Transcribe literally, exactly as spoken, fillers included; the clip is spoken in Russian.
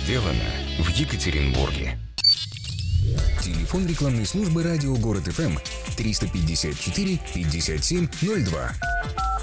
сделано в Екатеринбурге. Телефон рекламной службы радио Город эф эм триста пятьдесят четыре пятьдесят семь ноль два.